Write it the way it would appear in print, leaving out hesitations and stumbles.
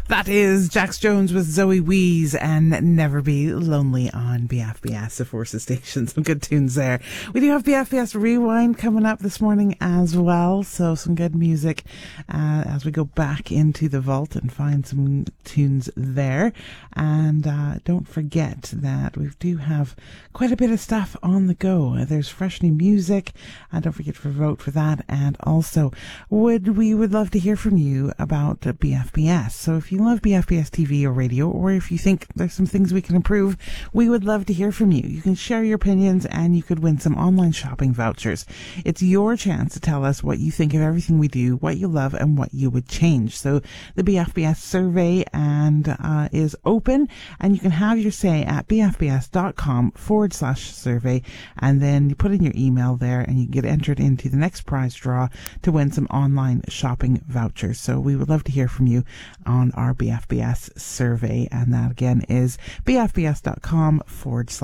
That is Jax Jones with Zoe Wees and Never Be Lonely on BFBS, the Forces Station. Some good tunes there. We do have BFBS Rewind coming up this morning as well, so some good music as we go back into the vault and find some tunes there. And don't forget that we do have quite a bit of stuff on the go. There's fresh new music, don't forget to vote for that. And also, we would love to hear from you about BFBS. So if you love BFBS TV or radio, or if you think there's some things we can improve, we would love to hear from you. You can share your opinions and you could win some online shopping vouchers. It's your chance to tell us what you think of everything we do, what you love and what you would change. So the BFBS survey is open, and you can have your say at bfbs.com/survey, and then you put in your email there and you get entered into the next prize draw to win some online shopping vouchers. So we would love to hear from you on our BFBS survey, and that again is bfbs.com/